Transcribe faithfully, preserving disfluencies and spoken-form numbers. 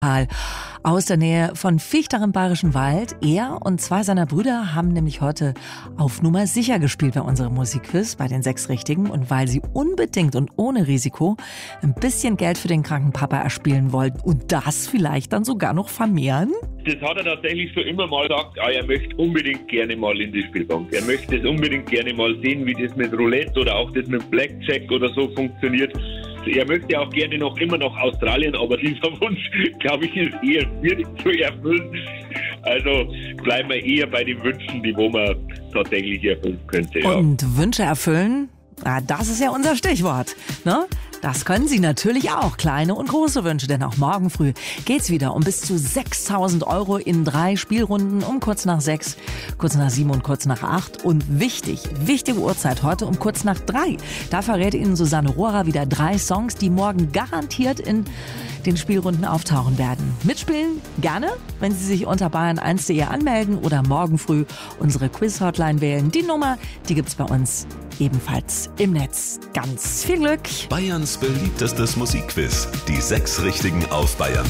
aus der Nähe von Viechtach im Bayerischen Wald. Er und zwei seiner Brüder haben nämlich heute auf Nummer sicher gespielt bei unserem Musikquiz, bei den sechs Richtigen. Und weil sie unbedingt und ohne Risiko ein bisschen Geld für den kranken Papa erspielen wollten und das vielleicht dann sogar noch vermehren. Das hat er tatsächlich so immer mal gesagt, ah, er möchte unbedingt gerne mal in die Spielbank. Er möchte es unbedingt gerne mal sehen, wie das mit Roulette oder auch das mit Blackjack oder so funktioniert. Er möchte auch gerne noch immer nach Australien, aber dieser Wunsch, glaube ich, ist eher schwierig zu erfüllen. Also bleiben wir eher bei den Wünschen, die wo man tatsächlich erfüllen könnte. Ja. Und Wünsche erfüllen, ah, das ist ja unser Stichwort, ne? Das können Sie natürlich auch, kleine und große Wünsche, denn auch morgen früh geht's wieder um bis zu sechstausend Euro in drei Spielrunden um kurz nach sechs, kurz nach sieben und kurz nach acht. Und wichtig, wichtige Uhrzeit heute um kurz nach drei. Da verrät Ihnen Susanne Rohrer wieder drei Songs, die morgen garantiert in den Spielrunden auftauchen werden. Mitspielen gerne, wenn Sie sich unter bayern eins punkt de anmelden oder morgen früh unsere Quiz-Hotline wählen. Die Nummer, die gibt's bei uns ebenfalls im Netz. Ganz viel Glück! Bayerns beliebtestes Musikquiz. Die sechs Richtigen auf Bayern